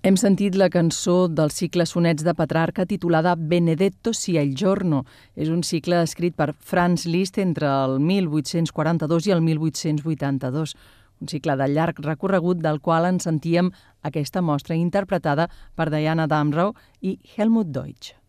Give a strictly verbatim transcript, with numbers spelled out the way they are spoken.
Hem sentit la cançó del cicle Sonets de Petrarca titulada Benedetto sia il giorno. És un cicle escrit per Franz Liszt entre el mil vuit-cents quaranta-dos i el mil vuit-cents vuitanta-dos. Un cicle de llarg recorregut del qual ens sentíem aquesta mostra interpretada per Diana Damrau i Helmut Deutsch.